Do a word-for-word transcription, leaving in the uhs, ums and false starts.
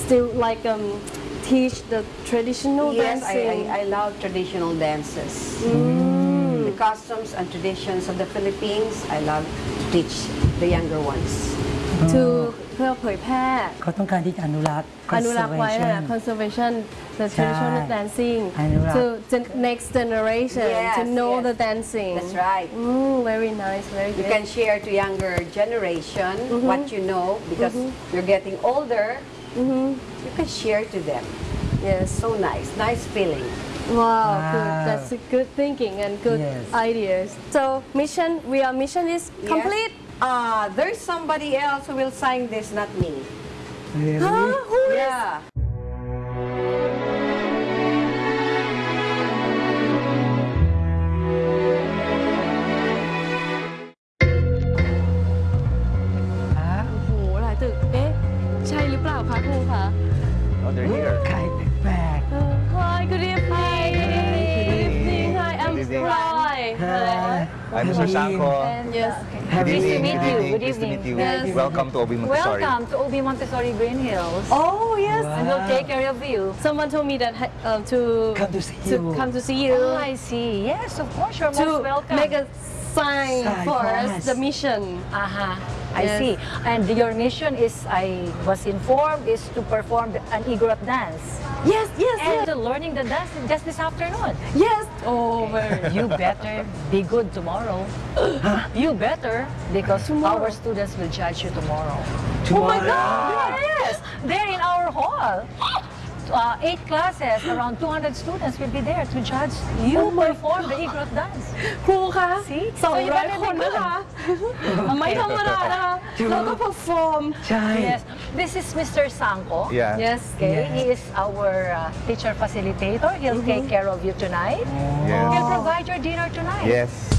still like um, teach the traditional Yes, dancing? I, I, I love traditional dances. Mm. The customs and traditions of the Philippines, I love to teach the younger ones. to เพื่อเผยแพร่เขาต้องการที่จะอนุรักษ์อนุรักษ์ไว้นะ conservation conservation the traditional dancing อนุรักษ์ to the next generation Yes, to know yes. the dancing That's right. mm, very nice very You good can share to younger generation what you know because you're getting older. You can share to them. yes So nice, nice feeling. wow Wow. good that's a good thinking and good Yes. ideas so mission we are mission is complete Ah, there's somebody else who will sign this, not me. Really? huh? Who is Yeah. Ah, โอ้โหหลายตึกเอ๊ะใช่หรือเปล่าคะครูคะ Oh, they're here. ไข่แปลก Uh, hi, good evening. Good evening. Hi, I'm Good evening. Roy. Hi. I'm Mister Sanko. And Yes. uh, Good nice to evening, meet good you. evening, Good nice to evening. meet you. Yes. Welcome to Obi Montessori. Welcome to Obi Montessori Green Hills. Oh yes. And we'll take care of you. Someone told me that uh, to Come to see to you. come to see you Oh, I see. Yes, of course. You're to most welcome. make a sign Sign for for us us. the mission. Aha. I Yes. see. And your mission is, I was informed, is to perform an Igorot dance. Yes, yes, And yes. learning the dance just this afternoon. Yes. Oh, very. You better be good tomorrow. You better, because our students will judge you tomorrow. Tomorrow. Oh my God! Yes! They're in our hall. Uh, eight classes, around two hundred students will be there to judge you perform the Igorot dance. ครูคะ See? สอง So you ร้อย better คน be นะคะ good. ไม่ธรรมดานะคะเราก็ perform ใช่ Yes, this is Mister Sanko. Yeah. yes Okay, Yes. he is our uh, teacher facilitator. He'll take care of you tonight. Yes. He'll provide your dinner tonight. Yes.